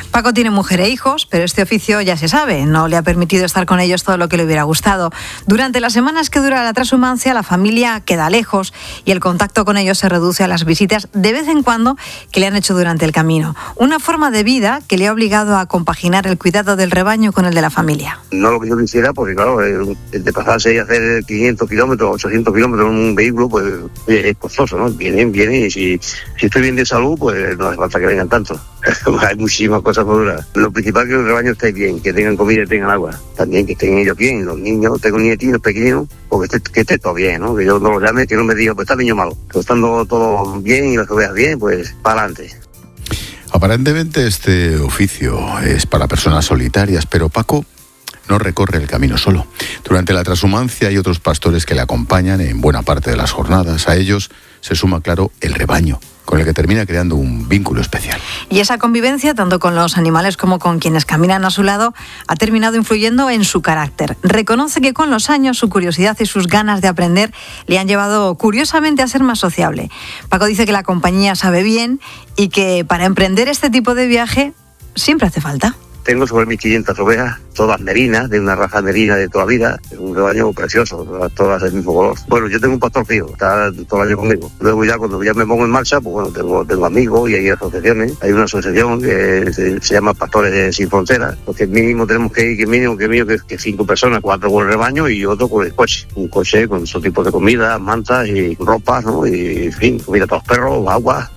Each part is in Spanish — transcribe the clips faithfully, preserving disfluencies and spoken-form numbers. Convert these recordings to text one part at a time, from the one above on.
Paco tiene mujer e hijos, pero este oficio ya se sabe, no le ha permitido estar con ellos todo lo que le hubiera gustado. Durante las semanas que dura la transhumancia, la familia queda lejos y el contacto con ellos se reduce a las visitas de vez en cuando que le han hecho durante el camino. Una forma de vida que le ha obligado a compaginar el cuidado del rebaño con el de la familia. No lo que yo quisiera, porque claro, el de pasarse y hacer quinientos kilómetros, ochocientos kilómetros en un vehículo, pues es costoso, ¿no? Vienen, vienen y si, si estoy bien de salud, pues no hace falta que vengan tanto. Hay muchísimas cosas por durar. Lo principal es que el rebaño esté bien, que tengan comida y tengan agua. También que estén ellos bien, los niños, tengo nietinos pequeños, porque esté, que esté todo bien, ¿no? Que yo no los llame, que no me diga, pues está el niño malo. Pero estando todo bien y las ovejas bien, pues para adelante. Aparentemente este oficio es para personas solitarias, pero Paco no recorre el camino solo. Durante la transhumancia hay otros pastores que le acompañan en buena parte de las jornadas. A ellos se suma, claro, el rebaño, con el que termina creando un vínculo especial. Y esa convivencia, tanto con los animales como con quienes caminan a su lado, ha terminado influyendo en su carácter. Reconoce que con los años su curiosidad y sus ganas de aprender le han llevado curiosamente a ser más sociable. Paco dice que la compañía sabe bien y que para emprender este tipo de viaje siempre hace falta. Tengo sobre mil quinientas ovejas, todas merinas, de una raza merina de toda vida, un rebaño precioso, todas, todas del mismo color. Bueno, yo tengo un pastor fijo, está todo el año conmigo. Luego ya cuando ya me pongo en marcha, pues bueno, tengo, tengo amigos y hay asociaciones. Hay una asociación que se, se llama Pastores Sin Fronteras, porque mínimo tenemos que ir, que mínimo, que mínimo, que, que cinco personas, cuatro con el rebaño y otro con el coche. Un coche con todo tipo de comida, mantas y ropas, ¿no? Y en fin, comida para los perros, agua.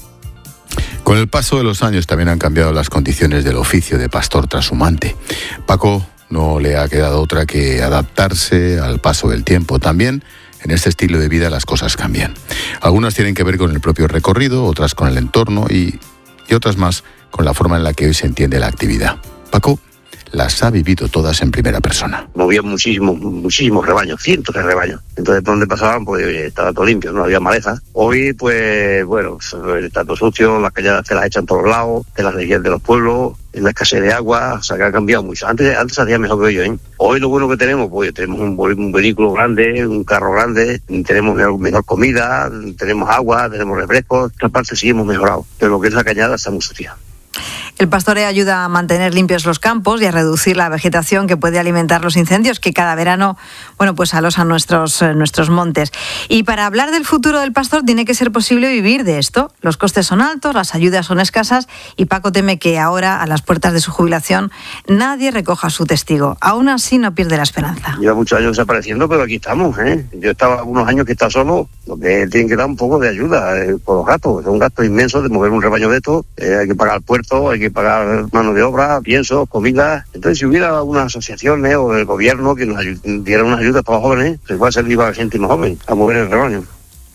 Con el paso de los años también han cambiado las condiciones del oficio de pastor transhumante. Paco no le ha quedado otra que adaptarse al paso del tiempo. También en este estilo de vida las cosas cambian. Algunas tienen que ver con el propio recorrido, otras con el entorno y, y otras más con la forma en la que hoy se entiende la actividad. Paco las ha vivido todas en primera persona. Movía muchísimos, muchísimos rebaños, cientos de rebaños. Entonces, por donde pasaban, pues estaba todo limpio, no había maleza. Hoy, pues, bueno, está todo sucio, las calladas se las echan todos lados, de las regiones de los pueblos, en la escasez de agua, o sea, que ha cambiado mucho. Antes, antes hacía mejor que yo, ¿eh? Hoy lo bueno que tenemos, pues tenemos un, un vehículo grande, un carro grande, tenemos mejor, mejor comida, tenemos agua, tenemos refrescos. Esta parte sí hemos mejorado, pero lo que es la cañada está muy sucia. El pastoreo ayuda a mantener limpios los campos y a reducir la vegetación que puede alimentar los incendios que cada verano, bueno, pues alosan nuestros, eh, nuestros montes. Y para hablar del futuro del pastor tiene que ser posible vivir de esto. Los costes son altos, las ayudas son escasas y Paco teme que ahora, a las puertas de su jubilación, nadie recoja su testigo. Aún así no pierde la esperanza. Lleva muchos años desapareciendo, pero aquí estamos, ¿eh? Yo estaba unos años que está solo, lo que tienen que dar un poco de ayuda eh, por los gastos. Es un gasto inmenso de mover un rebaño de estos, eh, hay que pagar el puerto, hay que pagar mano de obra, pienso, comida. Entonces, si hubiera unas asociaciones o el gobierno que nos ayud- diera unas ayudas para los jóvenes, se puede servir a la gente más joven a mover el rebaño.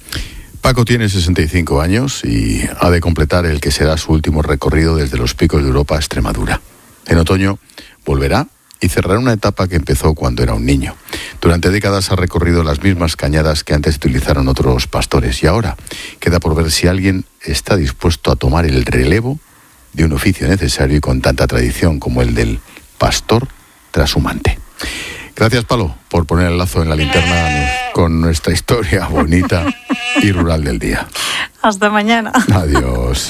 Paco tiene sesenta y cinco años y ha de completar el que será su último recorrido desde los picos de Europa a Extremadura. En otoño volverá y cerrará una etapa que empezó cuando era un niño. Durante décadas ha recorrido las mismas cañadas que antes utilizaron otros pastores y ahora queda por ver si alguien está dispuesto a tomar el relevo de un oficio necesario y con tanta tradición como el del pastor transhumante. Gracias, Palo, por poner el lazo en la linterna con nuestra historia bonita y rural del día. Hasta mañana. Adiós.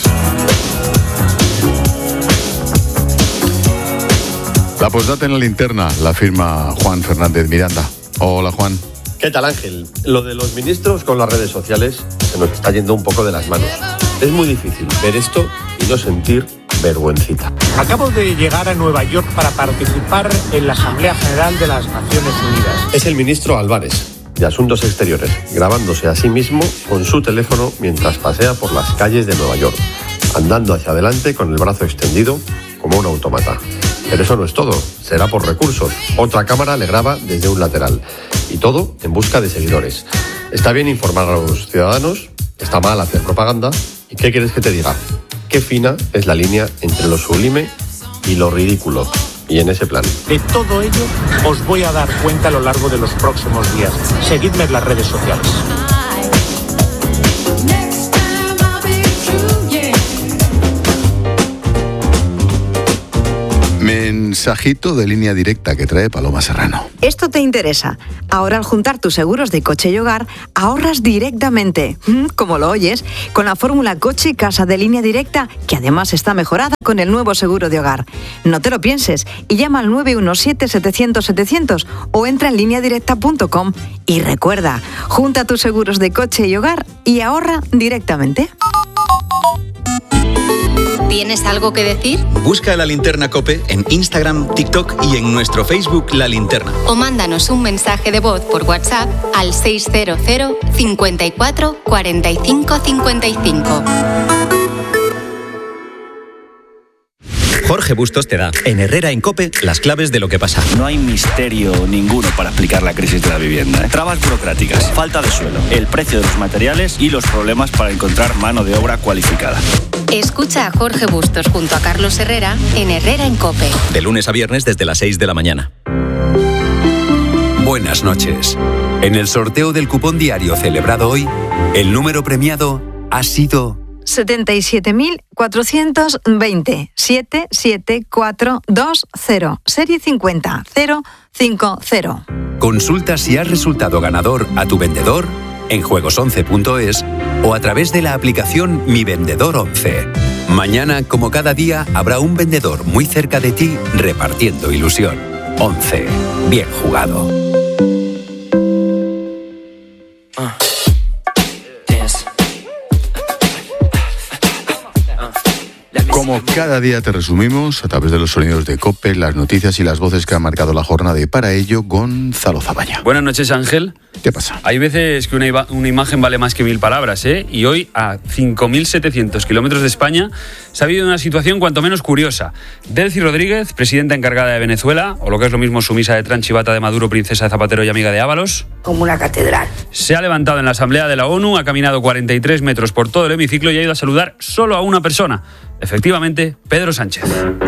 La postdata en la linterna la firma Juan Fernández Miranda. Hola, Juan. ¿Qué tal, Ángel? Lo de los ministros con las redes sociales se nos está yendo un poco de las manos. Es muy difícil ver esto y no sentir vergüencita. Acabo de llegar a Nueva York para participar en la Asamblea General de las Naciones Unidas. Es el ministro Álvarez, de Asuntos Exteriores, grabándose a sí mismo con su teléfono mientras pasea por las calles de Nueva York, andando hacia adelante con el brazo extendido como un autómata. Pero eso no es todo, será por recursos. Otra cámara le graba desde un lateral. Y todo en busca de seguidores. Está bien informar a los ciudadanos, está mal hacer propaganda. ¿Y qué quieres que te diga? Qué fina es la línea entre lo sublime y lo ridículo. Y en ese plan. De todo ello os voy a dar cuenta a lo largo de los próximos días. Seguidme en las redes sociales. Me Mensajito de línea directa que trae Paloma Serrano. Esto te interesa. Ahora al juntar tus seguros de coche y hogar, ahorras directamente, como lo oyes, con la fórmula coche y casa de línea directa, que además está mejorada con el nuevo seguro de hogar. No te lo pienses y llama al nueve uno siete, setecientos, setecientos o entra en línea directa punto com. Y recuerda, junta tus seguros de coche y hogar y ahorra directamente. ¿Tienes algo que decir? Busca La Linterna COPE en Instagram, TikTok y en nuestro Facebook La Linterna. O mándanos un mensaje de voz por WhatsApp al seis cero cero, cincuenta y cuatro, cuarenta y cinco, cincuenta y cinco. Jorge Bustos te da, en Herrera en COPE, las claves de lo que pasa. No hay misterio ninguno para explicar la crisis de la vivienda. ¿eh? Trabas burocráticas, falta de suelo, el precio de los materiales y los problemas para encontrar mano de obra cualificada. Escucha a Jorge Bustos junto a Carlos Herrera en Herrera en COPE. De lunes a viernes desde las seis de la mañana. Buenas noches. En el sorteo del cupón diario celebrado hoy, el número premiado ha sido setenta y siete mil cuatrocientos veinte, siete siete cuatro dos cero, serie cincuenta cero cinco cero. Consulta si has resultado ganador a tu vendedor en juegos once punto es o a través de la aplicación Mi Vendedor once. Mañana, como cada día, habrá un vendedor muy cerca de ti repartiendo ilusión. once. Bien jugado. Como cada día te resumimos, a través de los sonidos de COPE, las noticias y las voces que han marcado la jornada, y para ello, Gonzalo Zabaña. Buenas noches, Ángel. ¿Qué pasa? Hay veces que una, iba- una imagen vale más que mil palabras, ¿eh? Y hoy, a cinco mil setecientos kilómetros de España, se ha habido una situación cuanto menos curiosa. Delcy Rodríguez, presidenta encargada de Venezuela, o lo que es lo mismo, sumisa de Tranchibata de Maduro, princesa de Zapatero y amiga de Ábalos, como una catedral. se ha levantado en la Asamblea de la ONU, ha caminado cuarenta y tres metros por todo el hemiciclo y ha ido a saludar solo a una persona. Efectivamente, Pedro Sánchez.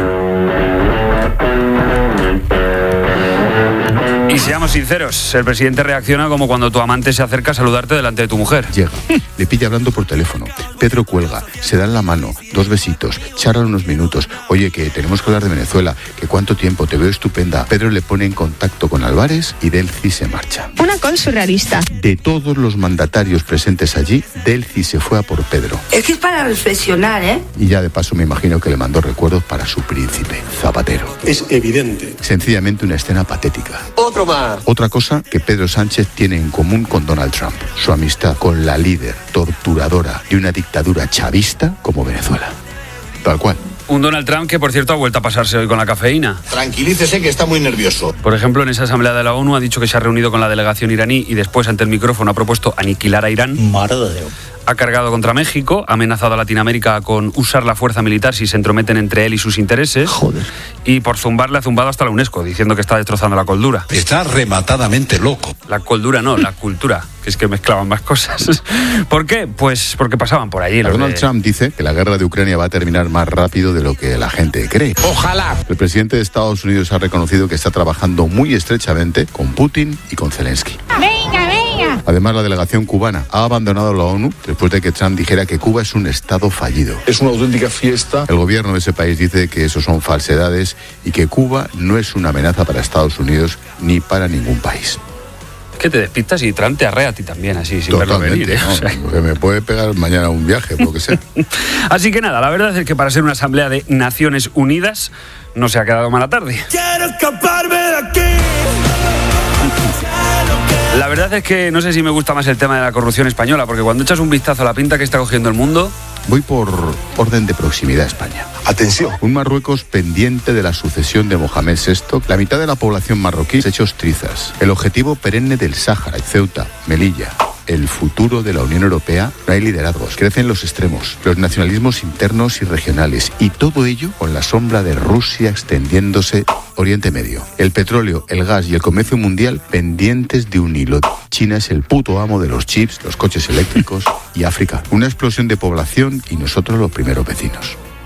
Y seamos sinceros, el presidente reacciona como cuando tu amante se acerca a saludarte delante de tu mujer. Llega, le pilla hablando por teléfono. Pedro cuelga, se dan la mano, dos besitos, charlan unos minutos. Oye, que tenemos que hablar de Venezuela, que cuánto tiempo, te veo estupenda. Pedro le pone en contacto con Álvarez y Delcy se marcha. Una col surrealista. De todos los mandatarios presentes allí, Delcy se fue a por Pedro. Es que es para reflexionar, ¿eh? Y ya de paso me imagino que le mandó recuerdos para su príncipe, Zapatero. Es evidente. Sencillamente una escena patética. Otro más. Otra cosa que Pedro Sánchez tiene en común con Donald Trump, su amistad con la líder torturadora de una dictadura chavista como Venezuela. Tal cual. Un Donald Trump que, por cierto, ha vuelto a pasarse hoy con la cafeína. Tranquilícese que está muy nervioso. Por ejemplo, en esa asamblea de la ONU ha dicho que se ha reunido con la delegación iraní y después, ante el micrófono, ha propuesto aniquilar a Irán. Madre de Dios. Ha cargado contra México, ha amenazado a Latinoamérica con usar la fuerza militar si se entrometen entre él y sus intereses. Joder. Y por zumbar le ha zumbado hasta la UNESCO, diciendo que está destrozando la coldura. Está rematadamente loco. La coldura no, la cultura, que es que mezclaban más cosas. ¿Por qué? Pues porque pasaban por allí. Los Donald de... Trump dice que la guerra de Ucrania va a terminar más rápido de lo que la gente cree. Ojalá. El presidente de Estados Unidos ha reconocido que está trabajando muy estrechamente con Putin y con Zelensky. Venga, venga. Además, la delegación cubana ha abandonado la ONU después de que Trump dijera que Cuba es un estado fallido. Es una auténtica fiesta. El gobierno de ese país dice que eso son falsedades y que Cuba no es una amenaza para Estados Unidos ni para ningún país. Que te despistas y Trump te arrea a ti también, así, sin verlo venir, ¿eh? No, O sea... que me puede pegar mañana un viaje, por lo que sea. Así que nada, la verdad es que para ser una asamblea de Naciones Unidas no se ha quedado mala tarde. Quiero escaparme de aquí. La verdad es que no sé si me gusta más el tema de la corrupción española, porque cuando echas un vistazo a la pinta que está cogiendo el mundo... Voy por orden de proximidad a España. Atención. Un Marruecos pendiente de la sucesión de Mohamed sexto, la mitad de la población marroquí hechos trizas. El objetivo perenne del Sáhara, Ceuta, Melilla. El futuro de la Unión Europea, no hay liderazgos, crecen los extremos, los nacionalismos internos y regionales, y todo ello con la sombra de Rusia extendiéndose Oriente Medio. El petróleo, el gas y el comercio mundial pendientes de un hilo. China es el puto amo de los chips, los coches eléctricos y África. Una explosión de población y nosotros los primeros vecinos.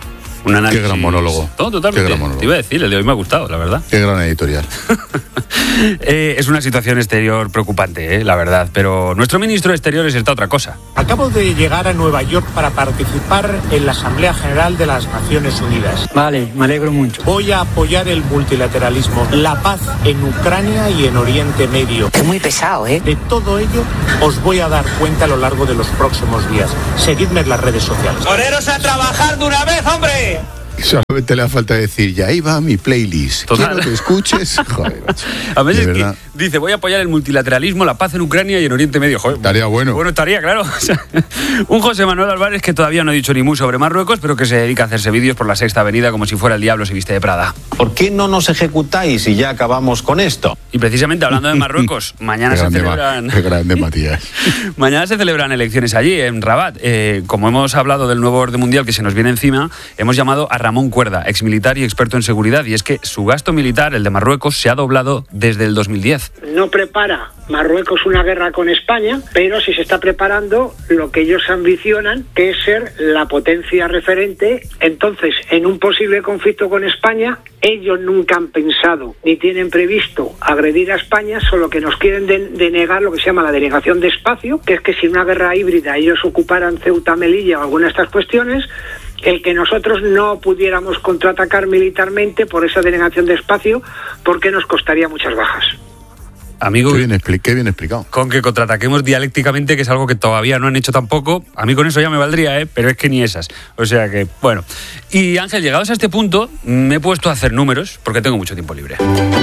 Un análisis... Qué gran monólogo. No, totalmente. Qué gran monólogo. Te iba a decir, el de hoy me ha gustado, la verdad. Qué gran editorial. eh, es una situación exterior preocupante, eh, la verdad, pero nuestro ministro de Exteriores está otra cosa. Acabo de llegar a Nueva York para participar en la Asamblea General de las Naciones Unidas. Vale, me alegro mucho. Voy a apoyar el multilateralismo, la paz en Ucrania y en Oriente Medio. Es muy pesado, ¿eh? De todo ello os voy a dar cuenta a lo largo de los próximos días. Seguidme en las redes sociales. ¡Poneros a trabajar de una vez, hombre! Solamente le falta decir, ya ahí va mi playlist. Total. Quiero que escuches. Joder, macho. A veces De que verdad. dice, voy a apoyar el multilateralismo, la paz en Ucrania y en Oriente Medio. Joder, Estaría bueno. Bueno, estaría, claro. O sea, un José Manuel Álvarez que todavía no ha dicho ni mu sobre Marruecos, pero que se dedica a hacerse vídeos por la Sexta Avenida como si fuera el diablo se viste de Prada. ¿Por qué no nos ejecutáis y ya acabamos con esto? Y precisamente hablando de Marruecos, mañana Qué se grande, celebran... Ma- qué grande, Matías. Mañana se celebran elecciones allí, en Rabat. Eh, como hemos hablado del nuevo orden mundial que se nos viene encima, hemos llamado a Ramón Cuerda, exmilitar y experto en seguridad, y es que su gasto militar, el de Marruecos, se ha doblado desde el dos mil diez. No prepara Marruecos una guerra con España, pero sí se está preparando lo que ellos ambicionan, que es ser la potencia referente. Entonces, en un posible conflicto con España, ellos nunca han pensado ni tienen previsto agredir a España, solo que nos quieren de- denegar lo que se llama la denegación de espacio, que es que si una guerra híbrida ellos ocuparan Ceuta, Melilla o alguna de estas cuestiones, el que nosotros no pudiéramos contraatacar militarmente por esa denegación de espacio, porque nos costaría muchas bajas. Amigo, Qué bien, expli- qué bien explicado. con que contraataquemos dialécticamente, que es algo que todavía no han hecho tampoco, a mí con eso ya me valdría, ¿eh? Pero es que ni esas. O sea que, bueno. Y Ángel, llegados a este punto, me he puesto a hacer números porque tengo mucho tiempo libre.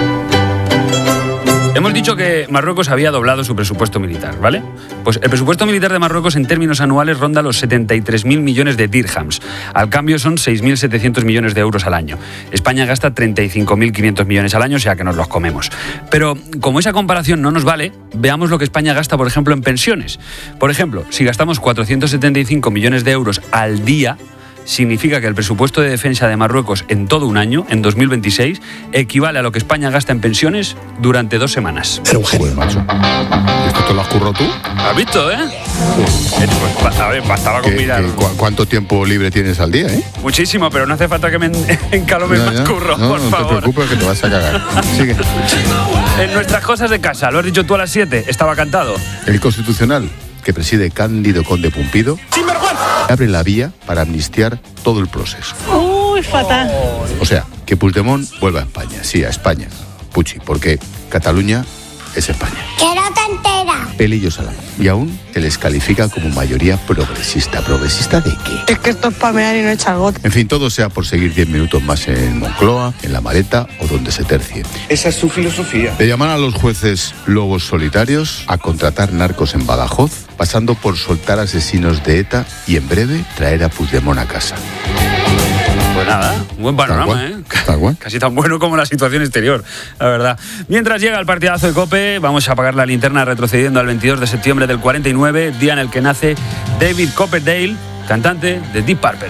Hemos dicho que Marruecos había doblado su presupuesto militar, ¿vale? Pues el presupuesto militar de Marruecos en términos anuales ronda los setenta y tres mil millones de dirhams. Al cambio son seis mil setecientos millones de euros al año. España gasta treinta y cinco mil quinientos millones al año, o sea que nos los comemos. Pero como esa comparación no nos vale, veamos lo que España gasta, por ejemplo, en pensiones. Por ejemplo, si gastamos cuatrocientos setenta y cinco millones de euros al día, significa que el presupuesto de defensa de Marruecos en todo un año, en dos mil veintiséis, equivale a lo que España gasta en pensiones durante dos semanas. Era un genio, macho. ¿Esto te lo has currado tú? ¿Has visto, eh? A ver, bastaba con ¿Qué- mirar. qué- cu- ¿Cuánto tiempo libre tienes al día, eh? Muchísimo, pero no hace falta que me en- encalomes Ya, más ya. curro, no, por no favor. te preocupes que te vas a cagar. Sigue. En nuestras cosas de casa, lo has dicho tú a las siete, estaba cantado. El Constitucional, que preside Cándido Conde Pumpido, abre la vía para amnistiar todo el proceso. Uy, fatal. O sea, que Puigdemont vuelva a España. Sí, a España. Puchi, porque Cataluña es España. Que no te enteras. Pelillos a la mano. Y aún se les califica como mayoría progresista. ¿Progresista de qué? Es que esto es para mear y no echar gota. En fin, todo sea por seguir diez minutos más en Moncloa, en La Maleta o donde se tercie. Esa es su filosofía. De llamar a los jueces lobos solitarios, a contratar narcos en Badajoz, pasando por soltar asesinos de ETA y en breve traer a Puigdemont a casa. Pues nada, un buen panorama, ¿eh? Casi tan bueno como la situación exterior, la verdad. Mientras llega el partidazo de COPE, vamos a apagar la linterna retrocediendo al veintidós de septiembre del cuarenta y nueve, día en el que nace David Coverdale, cantante de Deep Purple.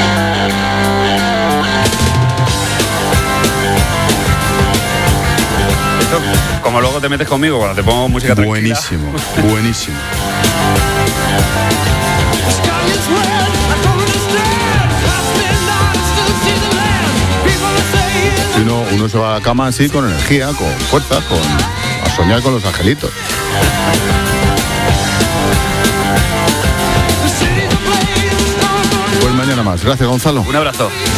Esto, como luego te metes conmigo cuando te pongo música tranquila. Buenísimo, buenísimo. Si uno, uno se va a la cama así, con energía, con fuerza, con, a soñar con los angelitos. Pues mañana más. Gracias, Gonzalo. Un abrazo.